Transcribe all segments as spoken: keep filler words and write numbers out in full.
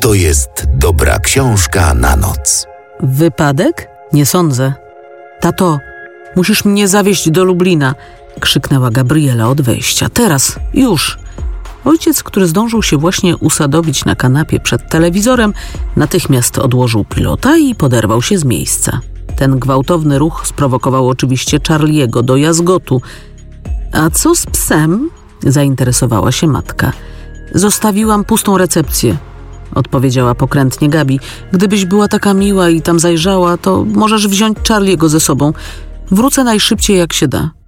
to jest dobra książka na noc. Wypadek? Nie sądzę. Tato, musisz mnie zawieźć do Lublina, krzyknęła Gabriela od wejścia. Teraz, już. Ojciec, który zdążył się właśnie usadowić na kanapie przed telewizorem, natychmiast odłożył pilota i poderwał się z miejsca. Ten gwałtowny ruch sprowokował oczywiście Charliego do jazgotu. A co z psem? Zainteresowała się matka. Zostawiłam pustą recepcję, odpowiedziała pokrętnie Gabi. Gdybyś była taka miła i tam zajrzała, to możesz wziąć Charliego ze sobą. Wrócę najszybciej jak się da.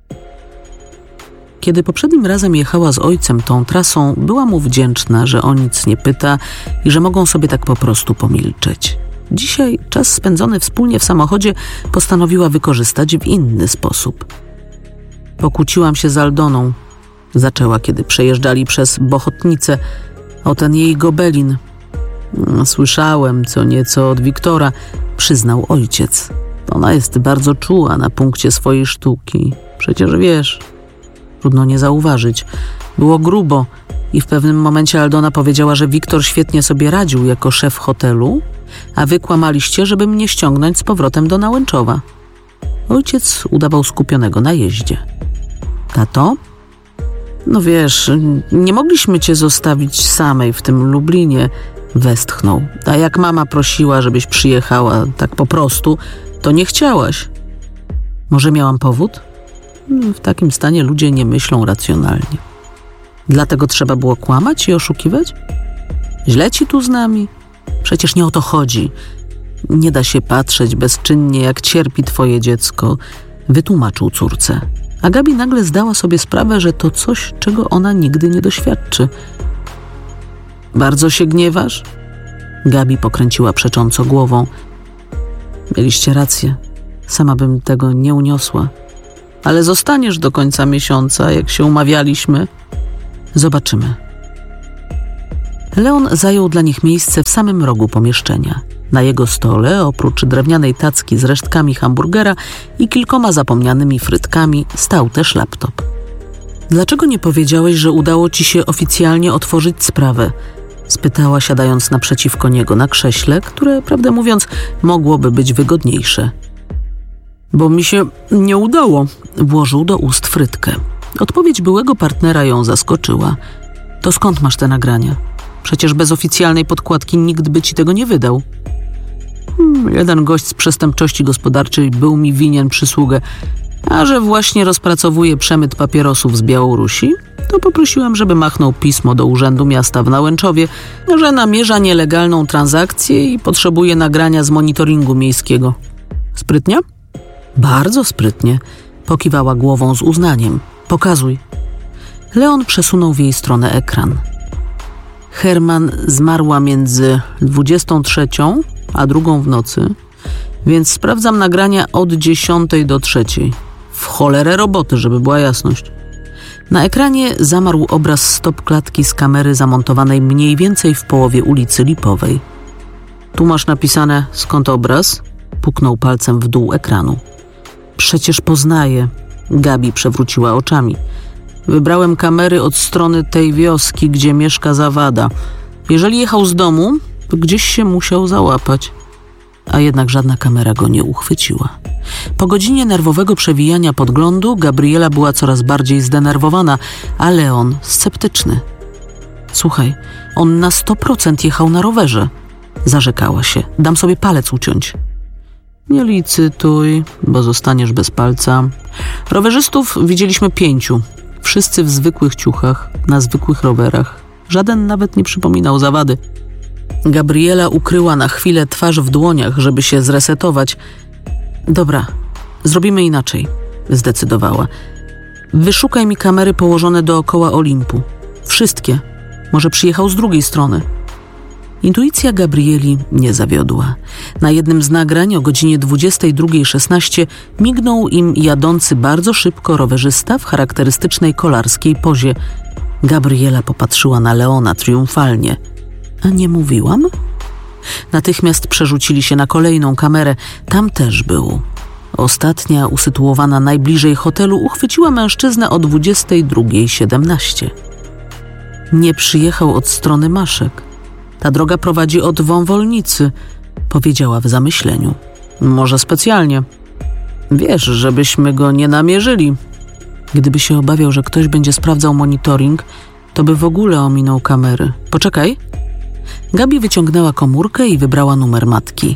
Kiedy poprzednim razem jechała z ojcem tą trasą, była mu wdzięczna, że o nic nie pyta i że mogą sobie tak po prostu pomilczeć. Dzisiaj czas spędzony wspólnie w samochodzie postanowiła wykorzystać w inny sposób. Pokłóciłam się z Aldoną, zaczęła, kiedy przejeżdżali przez Bochotnicę, o ten jej gobelin. Słyszałem co nieco od Wiktora, przyznał ojciec. Ona jest bardzo czuła na punkcie swojej sztuki. Przecież wiesz, trudno nie zauważyć. Było grubo i w pewnym momencie Aldona powiedziała, że Wiktor świetnie sobie radził jako szef hotelu, a wy kłamaliście, żeby mnie ściągnąć z powrotem do Nałęczowa. Ojciec udawał skupionego na jeździe. Tato? No wiesz, nie mogliśmy cię zostawić samej w tym Lublinie, westchnął. A jak mama prosiła, żebyś przyjechała tak po prostu, to nie chciałaś. Może miałam powód? W takim stanie ludzie nie myślą racjonalnie. Dlatego trzeba było kłamać i oszukiwać? Źle ci tu z nami? Przecież nie o to chodzi. Nie da się patrzeć bezczynnie, jak cierpi twoje dziecko, wytłumaczył córce. A Gabi nagle zdała sobie sprawę, że to coś, czego ona nigdy nie doświadczy. Bardzo się gniewasz? Gabi pokręciła przecząco głową. Mieliście rację. Sama bym tego nie uniosła. Ale zostaniesz do końca miesiąca, jak się umawialiśmy. Zobaczymy. Leon zajął dla nich miejsce w samym rogu pomieszczenia. Na jego stole, oprócz drewnianej tacki z resztkami hamburgera i kilkoma zapomnianymi frytkami, stał też laptop. Dlaczego nie powiedziałeś, że udało ci się oficjalnie otworzyć sprawę? Spytała, siadając naprzeciwko niego na krześle, które, prawdę mówiąc, mogłoby być wygodniejsze. Bo mi się nie udało, włożył do ust frytkę. Odpowiedź byłego partnera ją zaskoczyła. To skąd masz te nagrania? Przecież bez oficjalnej podkładki nikt by ci tego nie wydał. Hmm, jeden gość z przestępczości gospodarczej był mi winien przysługę, a że właśnie rozpracowuje przemyt papierosów z Białorusi, to poprosiłem, żeby machnął pismo do Urzędu Miasta w Nałęczowie, że namierza nielegalną transakcję i potrzebuje nagrania z monitoringu miejskiego. Sprytnie? Bardzo sprytnie, pokiwała głową z uznaniem. Pokazuj. Leon przesunął w jej stronę ekran. Herman zmarła między dwudziestą trzecią a drugą w nocy, więc sprawdzam nagrania od dziesiątej do trzeciej. W cholerę roboty, żeby była jasność. Na ekranie zamarł obraz stop-klatki z kamery zamontowanej mniej więcej w połowie ulicy Lipowej. Tu masz napisane, skąd obraz? Puknął palcem w dół ekranu. Przecież poznaję. Gabi przewróciła oczami. Wybrałem kamery od strony tej wioski, gdzie mieszka Zawada. Jeżeli jechał z domu, to gdzieś się musiał załapać. A jednak żadna kamera go nie uchwyciła. Po godzinie nerwowego przewijania podglądu Gabriela była coraz bardziej zdenerwowana, a Leon sceptyczny. Słuchaj, on na sto procent jechał na rowerze. Zarzekała się. Dam sobie palec uciąć. Nie licytuj, bo zostaniesz bez palca. Rowerzystów widzieliśmy pięciu. Wszyscy w zwykłych ciuchach, na zwykłych rowerach. Żaden nawet nie przypominał Zawady. Gabriela ukryła na chwilę twarz w dłoniach, żeby się zresetować. Dobra, zrobimy inaczej, zdecydowała. Wyszukaj mi kamery położone dookoła Olimpu. Wszystkie. Może przyjechał z drugiej strony. Intuicja Gabrieli nie zawiodła. Na jednym z nagrań o godzinie dwudziestej drugiej szesnaście mignął im jadący bardzo szybko rowerzysta w charakterystycznej kolarskiej pozie. Gabriela popatrzyła na Leona triumfalnie. A nie mówiłam? Natychmiast przerzucili się na kolejną kamerę. Tam też był. Ostatnia, usytuowana najbliżej hotelu, uchwyciła mężczyznę o dwudziestej drugiej siedemnaście. Nie przyjechał od strony Maszek. Ta droga prowadzi od Wąwolnicy, powiedziała w zamyśleniu. Może specjalnie. Wiesz, żebyśmy go nie namierzyli. Gdyby się obawiał, że ktoś będzie sprawdzał monitoring, to by w ogóle ominął kamery. Poczekaj. Gabi wyciągnęła komórkę i wybrała numer matki.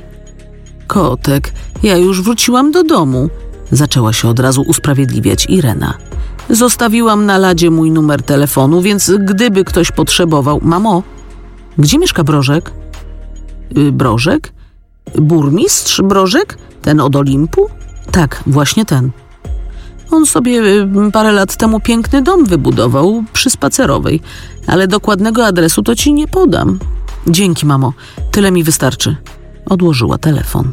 Kotek, ja już wróciłam do domu. Zaczęła się od razu usprawiedliwiać Irena. Zostawiłam na ladzie mój numer telefonu, więc gdyby ktoś potrzebował... Mamo, gdzie mieszka Brożek? Yy, Brożek? Burmistrz Brożek? Ten od Olimpu? Tak, właśnie ten. On sobie yy, parę lat temu piękny dom wybudował przy Spacerowej, ale dokładnego adresu to ci nie podam. Dzięki, mamo. Tyle mi wystarczy. Odłożyła telefon.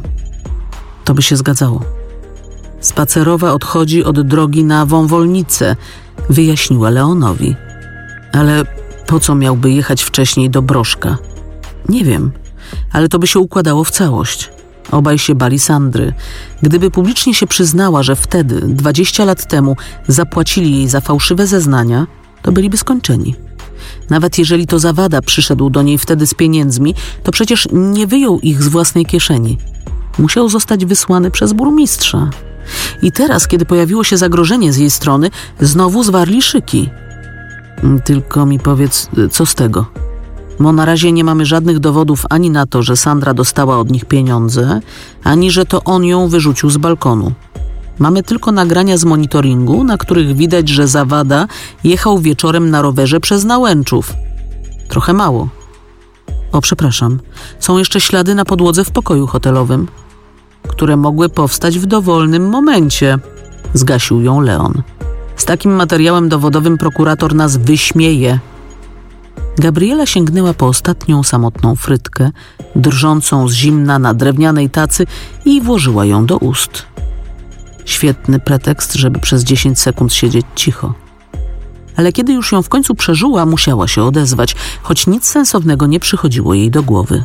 To by się zgadzało. Spacerowa odchodzi od drogi na Wąwolnicę, wyjaśniła Leonowi. Ale po co miałby jechać wcześniej do Brożka? Nie wiem, ale to by się układało w całość. Obaj się bali Sandry. Gdyby publicznie się przyznała, że wtedy, dwadzieścia lat temu, zapłacili jej za fałszywe zeznania, to byliby skończeni. Nawet jeżeli to Zawada przyszedł do niej wtedy z pieniędzmi, to przecież nie wyjął ich z własnej kieszeni. Musiał zostać wysłany przez burmistrza. I teraz, kiedy pojawiło się zagrożenie z jej strony, znowu zwarli szyki. Tylko mi powiedz, co z tego? Bo na razie nie mamy żadnych dowodów ani na to, że Sandra dostała od nich pieniądze, ani że to on ją wyrzucił z balkonu. Mamy tylko nagrania z monitoringu, na których widać, że Zawada jechał wieczorem na rowerze przez Nałęczów. Trochę mało. O, przepraszam. Są jeszcze ślady na podłodze w pokoju hotelowym, które mogły powstać w dowolnym momencie. Zgasił ją Leon. Z takim materiałem dowodowym prokurator nas wyśmieje. Gabriela sięgnęła po ostatnią samotną frytkę, drżącą z zimna na drewnianej tacy i włożyła ją do ust. Świetny pretekst, żeby przez dziesięć sekund siedzieć cicho. Ale kiedy już ją w końcu przeżyła, musiała się odezwać, choć nic sensownego nie przychodziło jej do głowy.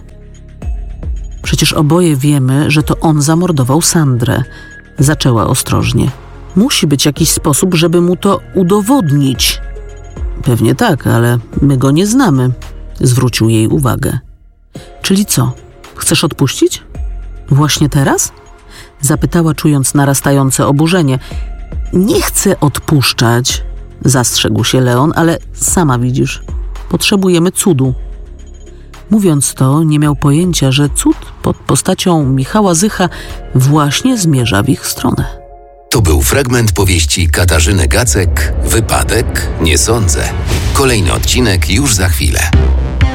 Przecież oboje wiemy, że to on zamordował Sandrę. Zaczęła ostrożnie. Musi być jakiś sposób, żeby mu to udowodnić. Pewnie tak, ale my go nie znamy. Zwrócił jej uwagę. Czyli co? Chcesz odpuścić? Właśnie teraz? Zapytała, czując narastające oburzenie. Nie chcę odpuszczać, zastrzegł się Leon, ale sama widzisz, potrzebujemy cudu. Mówiąc to, nie miał pojęcia, że cud pod postacią Michała Zycha właśnie zmierza w ich stronę. To był fragment powieści Katarzyny Gacek, Wypadek? Nie sądzę. Kolejny odcinek już za chwilę.